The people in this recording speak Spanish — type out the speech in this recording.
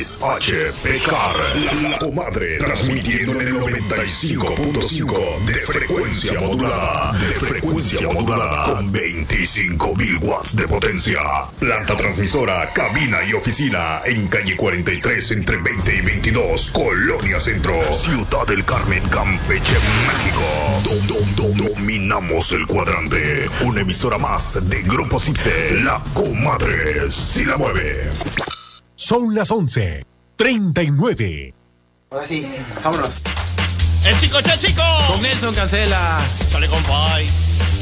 H. Pecar, la comadre, transmitiendo en el 95.5 de frecuencia modulada. Con 25.000 watts de potencia. Planta transmisora, cabina y oficina en calle 43 entre 20 y 22, Colonia Centro, Ciudad del Carmen, Campeche, México. Dominamos el cuadrante. Una emisora más de Grupo Cipse, la comadre si la mueve. Son las 11:39. Ahora sí, vámonos. ¡El chico! Con Nelson Cancela. Sale con Pai.